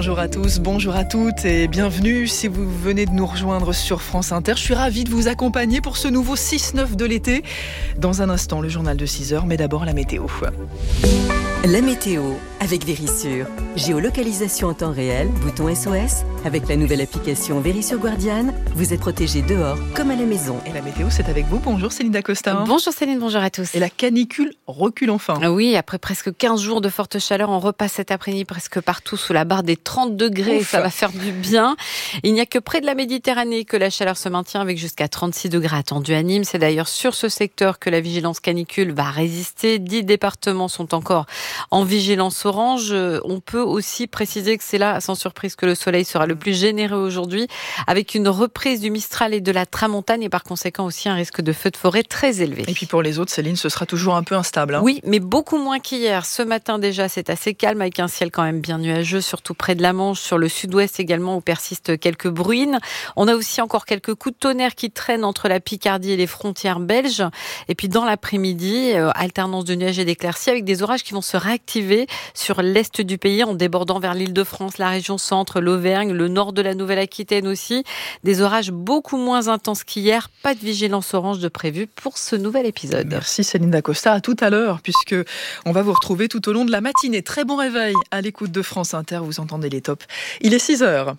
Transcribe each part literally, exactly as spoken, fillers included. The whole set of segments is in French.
Bonjour à tous, bonjour à toutes et bienvenue si vous venez de nous rejoindre sur France Inter. Je suis ravie de vous accompagner pour ce nouveau six neuf de l'été. Dans un instant, le journal de six heures, mais d'abord la météo. La météo avec Verisure. Géolocalisation en temps réel, bouton S O S. Avec la nouvelle application Verisure Guardian, vous êtes protégé dehors comme à la maison. Et la météo, c'est avec vous. Bonjour Céline Dacosta. Bonjour Céline, bonjour à tous. Et la canicule recule enfin. Oui, après presque quinze jours de forte chaleur, on repasse cet après-midi presque partout sous la barre des trente degrés. Ouf. Ça va faire du bien. Il n'y a que près de la Méditerranée que la chaleur se maintient avec jusqu'à trente-six degrés attendus à Nîmes. C'est d'ailleurs sur ce secteur que la vigilance canicule va résister. Dix départements sont encore en vigilance orange. On peut aussi préciser que c'est là, sans surprise, que le soleil sera le plus généreux aujourd'hui, avec une reprise du Mistral et de la Tramontane et par conséquent aussi un risque de feu de forêt très élevé. Et puis pour les autres, Céline, ce sera toujours un peu instable. Hein. Oui, mais beaucoup moins qu'hier. Ce matin déjà, c'est assez calme avec un ciel quand même bien nuageux, surtout près de la Manche, sur le sud-ouest également où persistent quelques bruines. On a aussi encore quelques coups de tonnerre qui traînent entre la Picardie et les frontières belges. Et puis dans l'après-midi, euh, alternance de nuages et d'éclaircies avec des orages qui vont se réactiver sur l'est du pays en débordant vers l'Île-de-France, la région centre, l'Auvergne, le nord de la Nouvelle-Aquitaine aussi. Des orages beaucoup moins intenses qu'hier. Pas de vigilance orange de prévu pour ce nouvel épisode. Merci Céline Dacosta. À tout à l'heure, puisque on va vous retrouver tout au long de la matinée. Très bon réveil à l'écoute de France Inter. Vous entendez les tops. Il est six heures.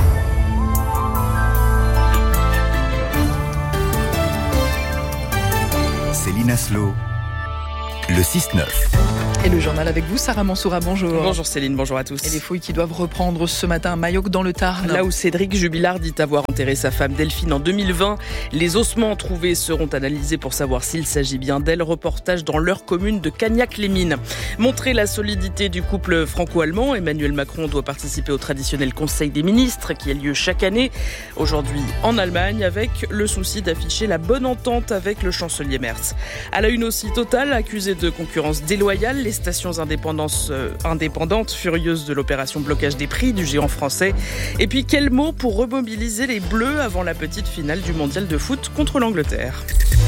Céline Aslo, le six neuf. Et le journal avec vous, Sarah Mansoura, bonjour. Bonjour Céline, bonjour à tous. Et les fouilles qui doivent reprendre ce matin à Mayoc dans le Tarn. Là où Cédric Jubilard dit avoir enterré sa femme Delphine en deux mille vingt, les ossements trouvés seront analysés pour savoir s'il s'agit bien d'elle. Reportage dans leur commune de Cagnac-les-Mines. Montrer la solidité du couple franco-allemand, Emmanuel Macron doit participer au traditionnel Conseil des ministres qui a lieu chaque année. Aujourd'hui en Allemagne, avec le souci d'afficher la bonne entente avec le chancelier Merz. À la une aussi, Total, accusé de concurrence déloyale. Les stations indépendantes, euh, indépendantes furieuses de l'opération blocage des prix du géant français. Et puis quel mot pour remobiliser les Bleus avant la petite finale du mondial de foot contre l'Angleterre.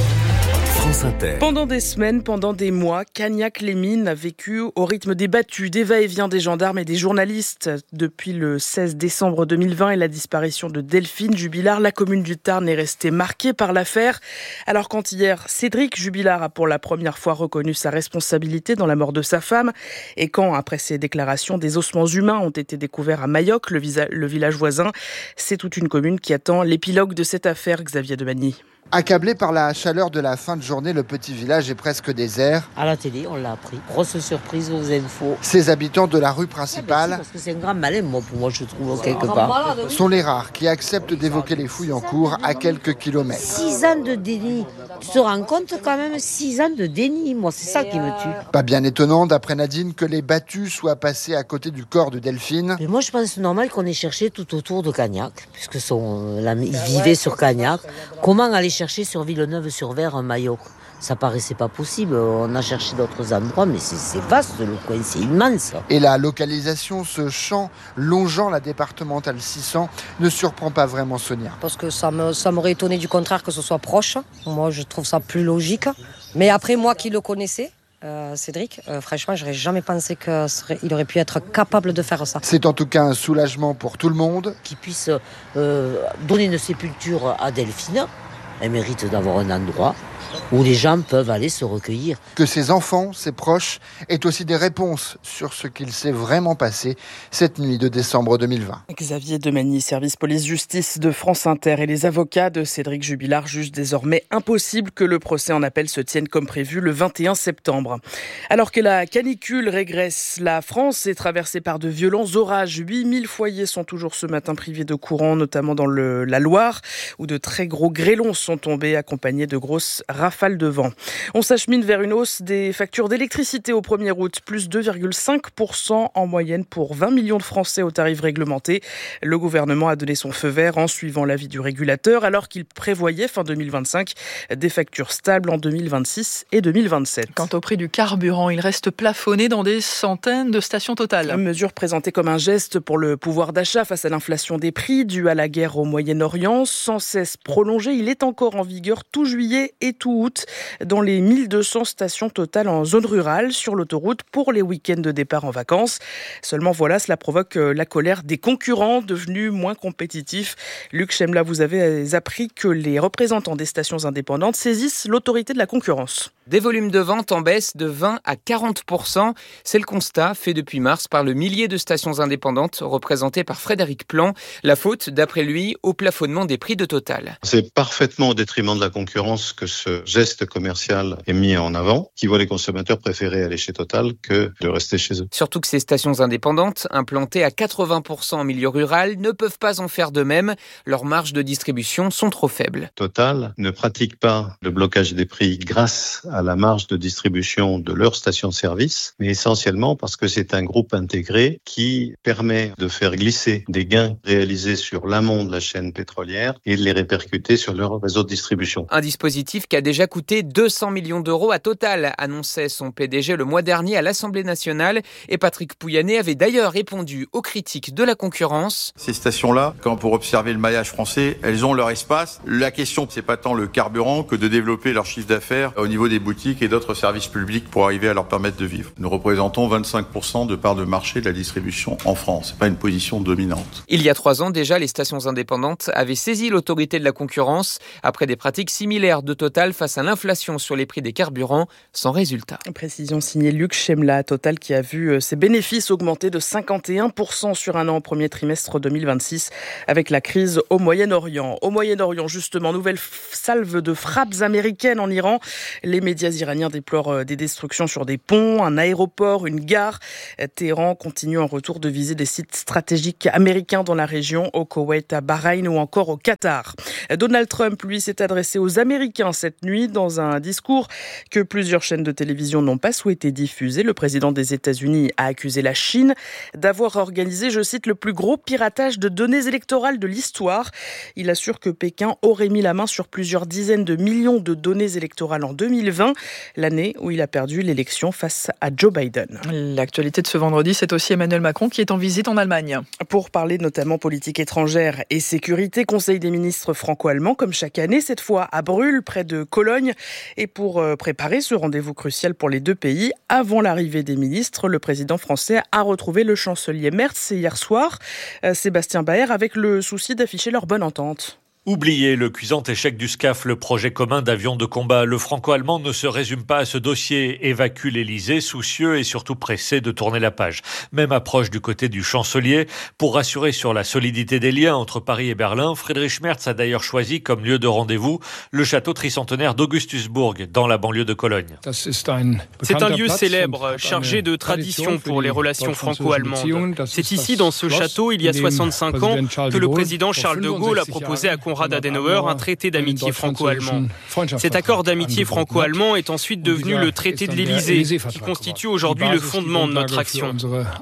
France Inter. Pendant des semaines, pendant des mois, Cagnac-les-Mines a vécu au rythme des battues, des va-et-vient des gendarmes et des journalistes. Depuis le seize décembre deux mille vingt et la disparition de Delphine Jubilard, la commune du Tarn est restée marquée par l'affaire. Alors quand hier, Cédric Jubilard a pour la première fois reconnu sa responsabilité dans la mort de sa femme, et quand, après ses déclarations, des ossements humains ont été découverts à Mayoc, le, visa- le village voisin, c'est toute une commune qui attend l'épilogue de cette affaire, Xavier Demagny. Accablé par la chaleur de la fin de journée, le petit village est presque désert. À la télé, on l'a appris. Grosse surprise aux infos. Ses habitants de la rue principale, Ah ben si, parce que c'est un grand malin, moi, pour moi, je trouve, quelque part. sont les rares qui acceptent d'évoquer les fouilles en cours à quelques kilomètres. Six ans de déni. Tu te rends compte quand même, six ans de déni. Moi, c'est ça qui me tue. Pas bien étonnant, d'après Nadine, que les battus soient passés à côté du corps de Delphine. Mais moi, je pense que c'est normal qu'on ait cherché tout autour de Cagnac, puisque son, la, il vivait sur Cagnac. Comment aller chercher sur Villeneuve-sur-Ver un Mayoc? Ça paraissait pas possible. On a cherché d'autres endroits, mais c'est, c'est vaste le coin, c'est immense. Et la localisation, ce champ longeant la départementale six cents, ne surprend pas vraiment Sonia. Parce que ça, me, ça m'aurait étonné du contraire que ce soit proche. Moi, je trouve ça plus logique. Mais après, moi qui le connaissais, Euh, Cédric, euh, franchement, j'aurais jamais pensé qu'il aurait pu être capable de faire ça. C'est en tout cas un soulagement pour tout le monde. Qu'il puisse euh, donner une sépulture à Delphine. Elle mérite d'avoir un endroit où les gens peuvent aller se recueillir. Que ses enfants, ses proches, aient aussi des réponses sur ce qu'il s'est vraiment passé cette nuit de décembre deux mille vingt. Xavier Demagny, service police-justice de France Inter, et les avocats de Cédric Jubilard jugent désormais impossible que le procès en appel se tienne comme prévu le vingt et un septembre. Alors que la canicule régresse, la France est traversée par de violents orages. huit mille foyers sont toujours ce matin privés de courant, notamment dans le, la Loire, où de très gros grêlons sont tombés, accompagnés de grosses rafales de vent. On s'achemine vers une hausse des factures d'électricité au premier août, plus deux virgule cinq pour cent en moyenne pour vingt millions de Français au tarif réglementé. Le gouvernement a donné son feu vert en suivant l'avis du régulateur, alors qu'il prévoyait fin deux mille vingt-cinq des factures stables en deux mille vingt-six et deux mille vingt-sept. Quant au prix du carburant, il reste plafonné dans des centaines de stations Total. Une mesure présentée comme un geste pour le pouvoir d'achat face à l'inflation des prix due à la guerre au Moyen-Orient, sans cesse prolongée. Il est encore en vigueur tout juillet et tout août dans les mille deux cents stations Total en zone rurale sur l'autoroute pour les week-ends de départ en vacances. Seulement voilà, cela provoque la colère des concurrents devenus moins compétitifs. Luc Chemla, vous avez appris que les représentants des stations indépendantes saisissent l'autorité de la concurrence. Des volumes de vente en baisse de vingt à quarante pour cent. C'est le constat fait depuis mars par le millier de stations indépendantes représentées par Frédéric Plan. La faute, d'après lui, au plafonnement des prix de Total. C'est parfaitement au détriment de la concurrence que ce geste commercial est mis en avant, qui voit les consommateurs préférer aller chez Total que de rester chez eux. Surtout que ces stations indépendantes, implantées à quatre-vingts pour cent en milieu rural, ne peuvent pas en faire de même. Leurs marges de distribution sont trop faibles. Total ne pratique pas le blocage des prix grâce à la marge de distribution de leur station-service, mais essentiellement parce que c'est un groupe intégré qui permet de faire glisser des gains réalisés sur l'amont de la chaîne pétrolière et de les répercuter sur leur réseau de distribution. Un dispositif qui a déjà coûté deux cents millions d'euros à Total, annonçait son P D G le mois dernier à l'Assemblée nationale. Et Patrick Pouyanné avait d'ailleurs répondu aux critiques de la concurrence. Ces stations-là, quand pour observer le maillage français, elles ont leur espace. La question, c'est pas tant le carburant que de développer leur chiffre d'affaires au niveau des boutiques et d'autres services publics pour arriver à leur permettre de vivre. Nous représentons vingt-cinq pour cent de part de marché de la distribution en France. C'est pas une position dominante. Il y a trois ans déjà, les stations indépendantes avaient saisi l'autorité de la concurrence après des pratiques similaires de Total face à l'inflation sur les prix des carburants, sans résultat. Précision signée Luc Chemla. Total qui a vu ses bénéfices augmenter de cinquante et un pour cent sur un an au premier trimestre deux mille vingt-six avec la crise au Moyen-Orient. Au Moyen-Orient, justement, nouvelle salve de frappes américaines en Iran. Les médias iraniens déplorent des destructions sur des ponts, un aéroport, une gare. Téhéran continue en retour de viser des sites stratégiques américains dans la région, au Koweït, à Bahreïn ou encore au Qatar. Donald Trump, lui, s'est adressé aux Américains cette nuit dans un discours que plusieurs chaînes de télévision n'ont pas souhaité diffuser. Le président des États-Unis a accusé la Chine d'avoir organisé, je cite, le plus gros piratage de données électorales de l'histoire. Il assure que Pékin aurait mis la main sur plusieurs dizaines de millions de données électorales en deux mille vingt, l'année où il a perdu l'élection face à Joe Biden. L'actualité de ce vendredi, c'est aussi Emmanuel Macron qui est en visite en Allemagne. Pour parler notamment politique étrangère et sécurité, Conseil des ministres franco-allemands, comme chaque année, cette fois à Brühl, près de Cologne. Et pour préparer ce rendez-vous crucial pour les deux pays, avant l'arrivée des ministres, le président français a retrouvé le chancelier Merz hier soir, Sébastien Baer, avec le souci d'afficher leur bonne entente. Oubliez le cuisant échec du SCAF, le projet commun d'avions de combat. Le franco-allemand ne se résume pas à ce dossier, évacue l'Élysée, soucieux et surtout pressé de tourner la page. Même approche du côté du chancelier. Pour rassurer sur la solidité des liens entre Paris et Berlin, Friedrich Merz a d'ailleurs choisi comme lieu de rendez-vous le château tricentenaire d'Augustusburg, dans la banlieue de Cologne. C'est un lieu célèbre, chargé de tradition pour les relations franco-allemandes. C'est ici, dans ce château, il y a soixante-cinq ans, que le président Charles de Gaulle a proposé à Konrad Adenauer un traité d'amitié franco-allemand. Cet accord d'amitié franco-allemand est ensuite devenu le traité de l'Élysée, qui constitue aujourd'hui le fondement de notre action.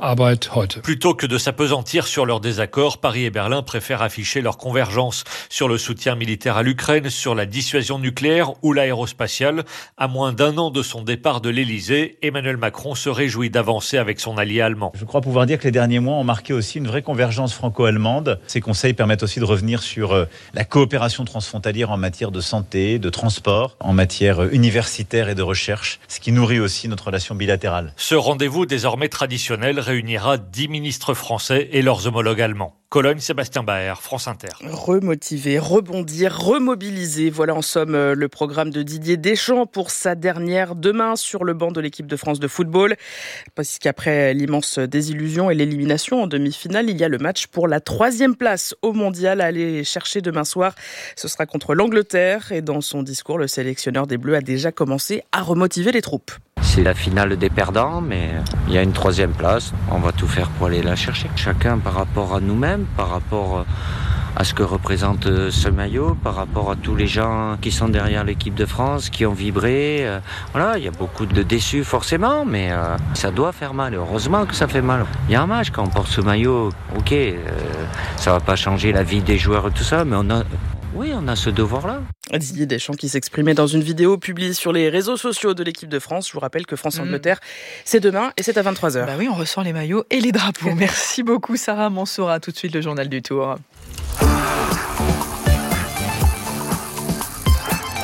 Plutôt que de s'apesantir sur leurs désaccords, Paris et Berlin préfèrent afficher leur convergence sur le soutien militaire à l'Ukraine, sur la dissuasion nucléaire ou l'aérospatiale. À moins d'un an de son départ de l'Élysée, Emmanuel Macron se réjouit d'avancer avec son allié allemand. Je crois pouvoir dire que les derniers mois ont marqué aussi une vraie convergence franco-allemande. Ces conseils permettent aussi de revenir sur la coopération transfrontalière en matière de santé, de transport, en matière universitaire et de recherche, ce qui nourrit aussi notre relation bilatérale. Ce rendez-vous désormais traditionnel réunira dix ministres français et leurs homologues allemands. Cologne, Sébastien Baer, France Inter. Remotiver, rebondir, remobiliser. Voilà en somme le programme de Didier Deschamps pour sa dernière demain sur le banc de l'équipe de France de football. Parce qu'après l'immense désillusion et l'élimination en demi-finale, il y a le match pour la troisième place au mondial à aller chercher demain soir. Ce sera contre l'Angleterre et dans son discours, le sélectionneur des Bleus a déjà commencé à remotiver les troupes. C'est la finale des perdants, mais il y a une troisième place. On va tout faire pour aller la chercher. Chacun par rapport à nous-mêmes, par rapport à ce que représente ce maillot, par rapport à tous les gens qui sont derrière l'équipe de France, qui ont vibré. Voilà, il y a beaucoup de déçus forcément, mais euh, ça doit faire mal. Heureusement que ça fait mal. Il y a un match quand on porte ce maillot. Ok, euh, ça va pas changer la vie des joueurs et tout ça, mais on a... Oui, on a ce devoir-là. Didier Deschamps qui s'exprimait dans une vidéo publiée sur les réseaux sociaux de l'équipe de France. Je vous rappelle que France-Angleterre, mmh. c'est demain et c'est à vingt-trois heures. Bah oui, on ressent les maillots et les drapeaux. Merci beaucoup Sarah Mansoura. Tout de suite le journal du Tour.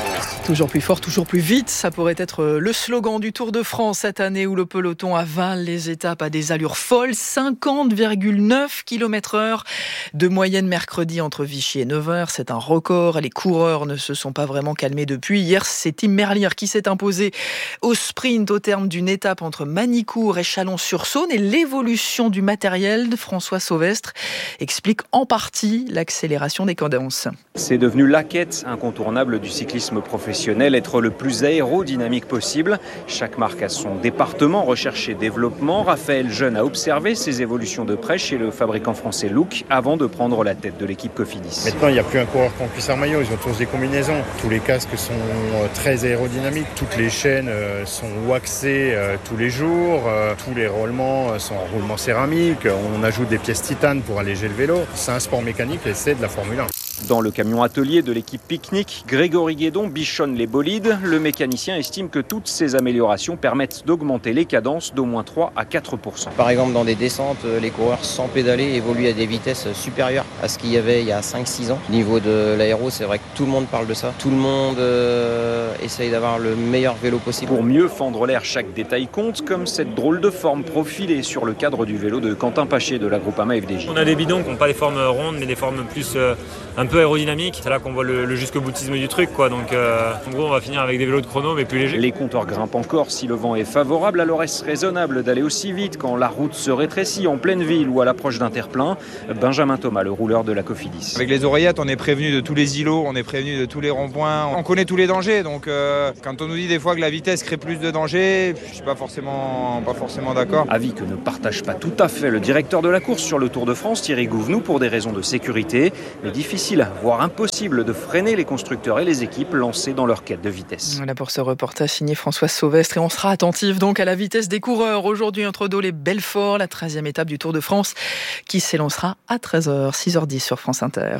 Toujours plus fort, toujours plus vite, ça pourrait être le slogan du Tour de France cette année où le peloton avale les étapes à des allures folles, cinquante virgule neuf kilomètres heure de moyenne mercredi entre Vichy et Nevers. C'est un record, les coureurs ne se sont pas vraiment calmés depuis. Hier, c'est Tim Merlier qui s'est imposé au sprint au terme d'une étape entre Manicourt et Chalon-sur-Saône, et l'évolution du matériel de François Sauvestre explique en partie l'accélération des cadences. C'est devenu la quête incontournable du cyclisme professionnel. Être le plus aérodynamique possible. Chaque marque a son département recherche et développement. Raphaël Jeune a observé ces évolutions de près chez le fabricant français Look avant de prendre la tête de l'équipe Cofidis. Maintenant, il n'y a plus un coureur qu'en cuissard maillot, ils ont tous des combinaisons. Tous les casques sont très aérodynamiques, toutes les chaînes sont waxées tous les jours, tous les roulements sont en roulement céramique, on ajoute des pièces titane pour alléger le vélo. C'est un sport mécanique et c'est de la Formule un. Dans le camion atelier de l'équipe Picnic, Grégory Guédon bichonne les bolides. Le mécanicien estime que toutes ces améliorations permettent d'augmenter les cadences d'au moins trois à quatre pour cent. Par exemple, dans des descentes, les coureurs sans pédaler évoluent à des vitesses supérieures à ce qu'il y avait il y a cinq six ans. Au niveau de l'aéro, c'est vrai que tout le monde parle de ça. Tout le monde euh, essaye d'avoir le meilleur vélo possible. Pour mieux fendre l'air, chaque détail compte, comme cette drôle de forme profilée sur le cadre du vélo de Quentin Paché de la Groupama F D J. On a des bidons qui n'ont pas des formes rondes, mais des formes plus... Euh, un peu aérodynamique, c'est là qu'on voit le, le jusqu'au boutisme du truc, quoi. Donc euh, en gros on va finir avec des vélos de chrono mais plus légers. Les compteurs grimpent encore si le vent est favorable, alors est-ce raisonnable d'aller aussi vite quand la route se rétrécit en pleine ville ou à l'approche d'un terre-plein? Benjamin Thomas, le rouleur de la Cofidis. Avec les oreillettes, on est prévenu de tous les îlots, on est prévenu de tous les ronds-points, on connaît tous les dangers, donc euh, quand on nous dit des fois que la vitesse crée plus de dangers, je suis pas forcément, pas forcément d'accord. Avis que ne partage pas tout à fait le directeur de la course sur le Tour de France, Thierry Gouvenou, pour des raisons de sécurité, mais difficile, voire impossible de freiner les constructeurs et les équipes lancées dans leur quête de vitesse. Voilà pour ce reportage signé François Sauvestre, et on sera attentif donc à la vitesse des coureurs. Aujourd'hui entre Dole et Belfort, la treizième étape du Tour de France qui s'élancera à treize heures, six heures dix sur France Inter.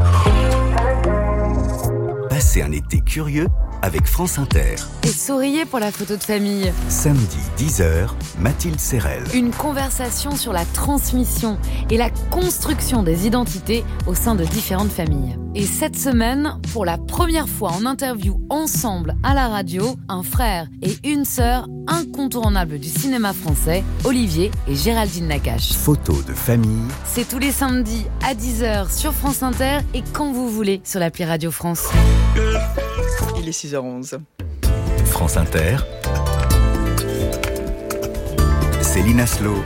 Passez un été curieux avec France Inter. Et souriez pour la photo de famille. Samedi dix heures, Mathilde Serrel. Une conversation sur la transmission et la construction des identités au sein de différentes familles. Et cette semaine, pour la première fois en interview ensemble à la radio, un frère et une sœur incontournables du cinéma français, Olivier et Géraldine Nakache. Photo de famille. C'est tous les samedis à dix heures sur France Inter et quand vous voulez sur l'appli Radio France. Il est six heures onze. France Inter. Céline Aslo.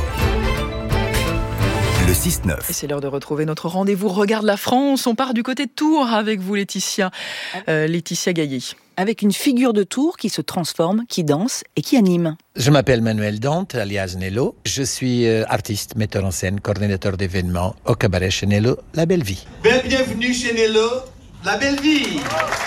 Le six neuf. Et c'est l'heure de retrouver notre rendez-vous Regarde la France. On part du côté de Tours avec vous, Laetitia. Euh, Laetitia Gaillet. Avec une figure de Tours qui se transforme, qui danse et qui anime. Je m'appelle Manuel Dante, alias Nello. Je suis euh, artiste, metteur en scène, coordinateur d'événements au cabaret chez Nello, La Belle Vie. Bienvenue chez Nello, La Belle Vie.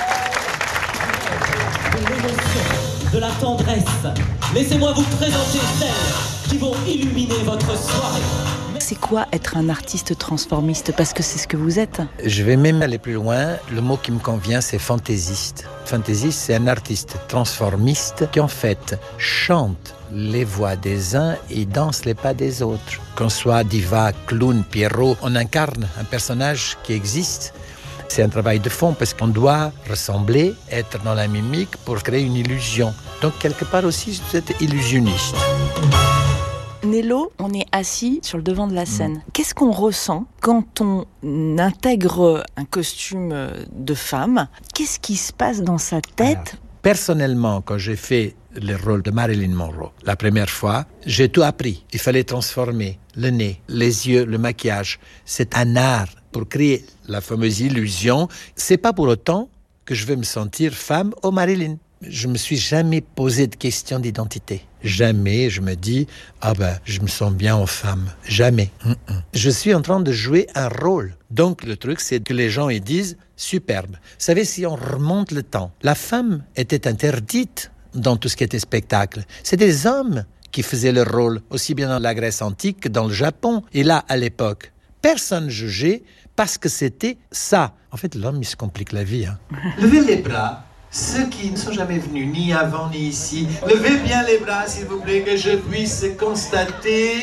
De la tendresse. Laissez-moi vous présenter celles qui vont illuminer votre soirée. C'est quoi être un artiste transformiste? Parce que c'est ce que vous êtes. Je vais même aller plus loin. Le mot qui me convient, c'est fantaisiste. Fantaisiste, c'est un artiste transformiste qui en fait chante les voix des uns et danse les pas des autres. Qu'on soit diva, clown, Pierrot, on incarne un personnage qui existe. C'est un travail de fond parce qu'on doit ressembler, être dans la mimique pour créer une illusion. Donc quelque part aussi, vous êtes illusionniste. Nello, on est assis sur le devant de la scène. Mmh. Qu'est-ce qu'on ressent quand on intègre un costume de femme? Qu'est-ce qui se passe dans sa tête? Alors, personnellement, quand j'ai fait le rôle de Marilyn Monroe, la première fois, j'ai tout appris. Il fallait transformer le nez, les yeux, le maquillage. C'est un art pour créer la fameuse illusion. C'est pas pour autant que je vais me sentir femme ou Marilyn. Je me suis jamais posé de question d'identité. Jamais je me dis « Ah ben, je me sens bien en femme. » Jamais. Mm-mm. Je suis en train de jouer un rôle. Donc le truc, c'est que les gens ils disent « Superbe. » Vous savez, si on remonte le temps, la femme était interdite dans tout ce qui était spectacle. C'est des hommes qui faisaient leur rôle, aussi bien dans la Grèce antique que dans le Japon. Et là, à l'époque, personne ne jugeait parce que c'était ça. En fait, l'homme, il se complique la vie. Hein. Levez les bras. Ceux qui ne sont jamais venus, ni avant ni ici, levez bien les bras, s'il vous plaît, que je puisse constater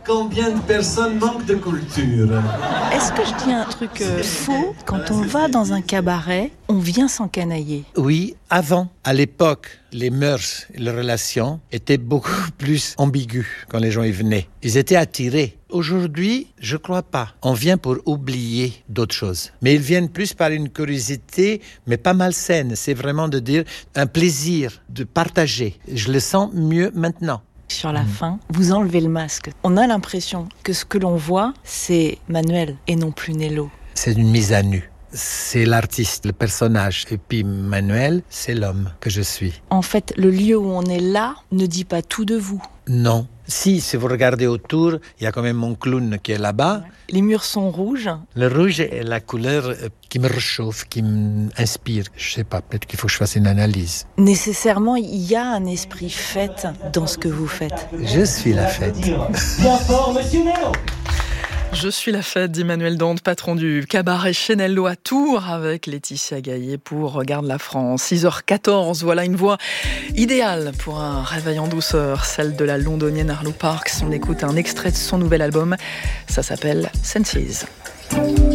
combien de personnes manquent de culture. Est-ce que je dis un truc euh, faux? Quand on va dans un cabaret, on vient s'encanailler. Oui, avant. À l'époque, les mœurs et les relations étaient beaucoup plus ambiguës quand les gens y venaient. Ils étaient attirés. Aujourd'hui, je crois pas. On vient pour oublier d'autres choses. Mais ils viennent plus par une curiosité, mais pas malsaine. C'est vraiment de dire un plaisir de partager. Je le sens mieux maintenant. Sur la mmh. fin, vous enlevez le masque. On a l'impression que ce que l'on voit, c'est Manuel et non plus Nello. C'est une mise à nu. C'est l'artiste, le personnage. Et puis Manuel, c'est l'homme que je suis. En fait, le lieu où on est là ne dit pas tout de vous. Non. Si, si vous regardez autour, il y a quand même mon clown qui est là-bas. Les murs sont rouges. Le rouge est la couleur qui me réchauffe, qui m'inspire. Je sais pas, peut-être qu'il faut que je fasse une analyse. Nécessairement, il y a un esprit fête dans ce que vous faites. Je suis la fête. Bien fort, monsieur Nello. Je suis la fête, dit Manuel Dante, patron du cabaret chez Nello à Tours, avec Laetitia Gaillet pour Regarde la France. six heures quatorze, voilà une voix idéale pour un réveil en douceur, celle de la londonienne Arlo Parks. On écoute un extrait de son nouvel album, ça s'appelle Senses.